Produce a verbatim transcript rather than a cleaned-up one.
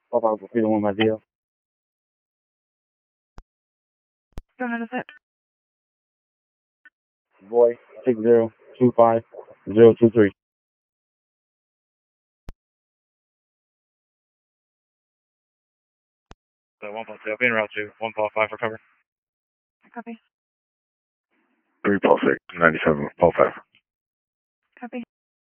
Pop out for freedom one by deal. Don't notice it. Boy, six zero two five zero two three. So one point two, being route two, one point five for cover. Copy. three point six, ninety-seven, point five. Copy.